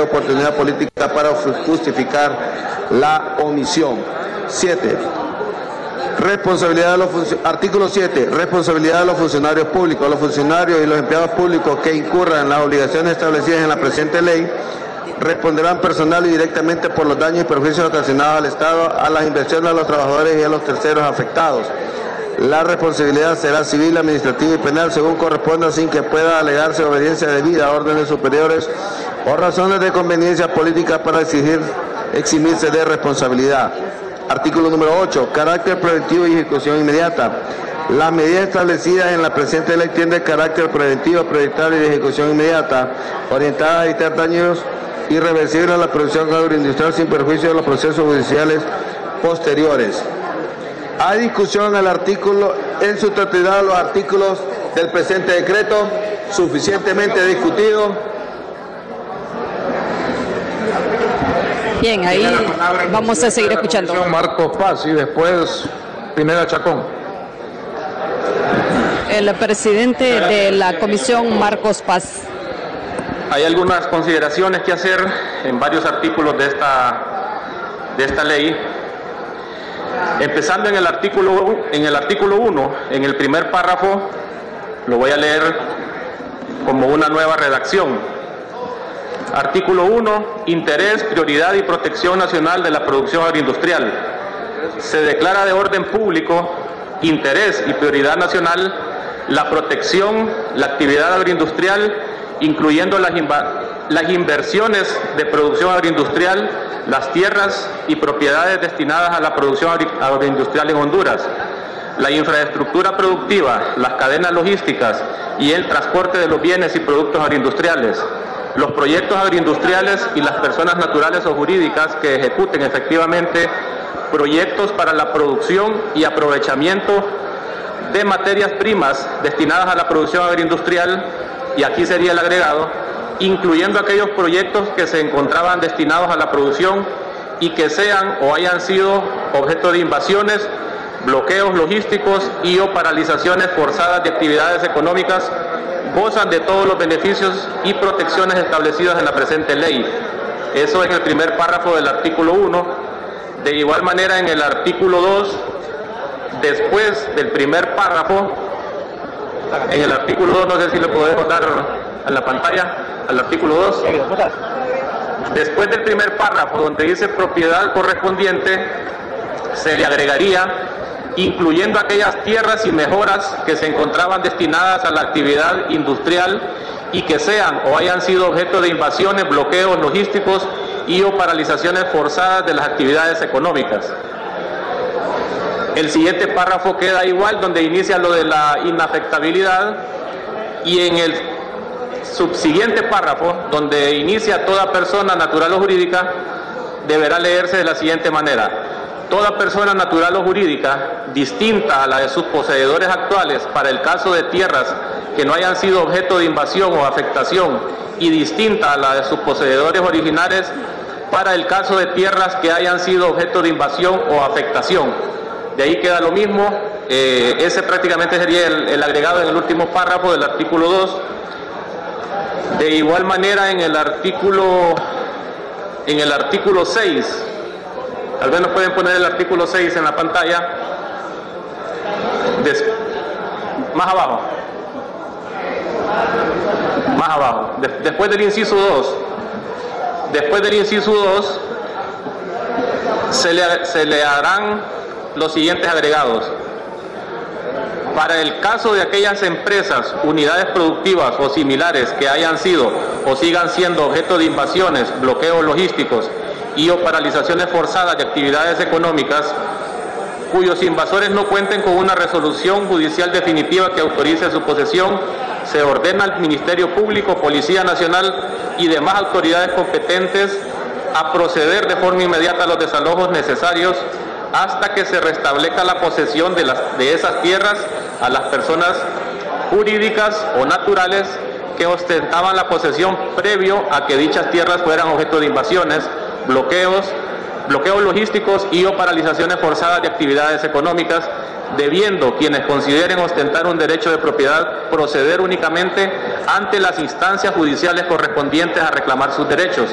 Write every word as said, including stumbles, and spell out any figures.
oportunidad política para justificar la omisión. siete. Responsabilidad de los artículo siete. Responsabilidad de los funcionarios públicos. Los funcionarios y los empleados públicos que incurran en las obligaciones establecidas en la presente ley responderán personal y directamente por los daños y perjuicios ocasionados al Estado, a las inversiones, a los trabajadores y a los terceros afectados. La responsabilidad será civil, administrativa y penal según corresponda, sin que pueda alegarse obediencia debida a órdenes superiores o razones de conveniencia política para exigir eximirse de responsabilidad. Artículo número ocho. Carácter preventivo y ejecución inmediata. Las medidas establecidas en la presente ley tienen carácter preventivo, proyectar y de ejecución inmediata, orientadas a evitar daños irreversibles a la producción agroindustrial sin perjuicio de los procesos judiciales posteriores. Hay discusión al artículo, en su totalidad, los artículos del presente decreto, suficientemente discutido. Bien, ahí vamos a seguir escuchando. Marcos Paz y después Pineda Chacón. El presidente de la comisión, Marcos Paz. Hay algunas consideraciones que hacer en varios artículos de esta, de esta ley. Empezando en el artículo en el artículo uno, en el primer párrafo, lo voy a leer como una nueva redacción. Artículo uno, interés, prioridad y protección nacional de la producción agroindustrial. Se declara de orden público, interés y prioridad nacional la protección, la actividad agroindustrial, incluyendo las, las inversiones de producción agroindustrial, las tierras y propiedades destinadas a la producción agroindustrial en Honduras, la infraestructura productiva, las cadenas logísticas y el transporte de los bienes y productos agroindustriales, los proyectos agroindustriales y las personas naturales o jurídicas que ejecuten efectivamente proyectos para la producción y aprovechamiento de materias primas destinadas a la producción agroindustrial, y aquí sería el agregado, incluyendo aquellos proyectos que se encontraban destinados a la producción y que sean o hayan sido objeto de invasiones, bloqueos logísticos y o paralizaciones forzadas de actividades económicas, gozan de todos los beneficios y protecciones establecidas en la presente ley. Eso es el primer párrafo del artículo uno. De igual manera, en el artículo dos, después del primer párrafo, en el artículo dos, no sé si le podemos dar a la pantalla, al artículo dos, después del primer párrafo donde dice propiedad correspondiente, se le agregaría incluyendo aquellas tierras y mejoras que se encontraban destinadas a la actividad industrial y que sean o hayan sido objeto de invasiones, bloqueos logísticos y o paralizaciones forzadas de las actividades económicas. El siguiente párrafo queda igual, donde inicia lo de la inafectabilidad, y en el subsiguiente párrafo, donde inicia toda persona natural o jurídica, deberá leerse de la siguiente manera: toda persona natural o jurídica distinta a la de sus poseedores actuales para el caso de tierras que no hayan sido objeto de invasión o afectación y distinta a la de sus poseedores originales para el caso de tierras que hayan sido objeto de invasión o afectación. De ahí queda lo mismo, eh, ese prácticamente sería el, el agregado en el último párrafo del artículo dos. De igual manera en el artículo, en el artículo seis, tal vez nos pueden poner el artículo seis en la pantalla, Des, más abajo, más abajo, de, después del inciso dos, después del inciso dos, se le, se le harán los siguientes agregados. Para el caso de aquellas empresas, unidades productivas o similares que hayan sido o sigan siendo objeto de invasiones, bloqueos logísticos y o paralizaciones forzadas de actividades económicas, cuyos invasores no cuenten con una resolución judicial definitiva que autorice su posesión, se ordena al Ministerio Público, Policía Nacional y demás autoridades competentes a proceder de forma inmediata a los desalojos necesarios hasta que se restablezca la posesión de, las, de esas tierras a las personas jurídicas o naturales que ostentaban la posesión previo a que dichas tierras fueran objeto de invasiones, bloqueos, bloqueos logísticos y o paralizaciones forzadas de actividades económicas, debiendo quienes consideren ostentar un derecho de propiedad proceder únicamente ante las instancias judiciales correspondientes a reclamar sus derechos.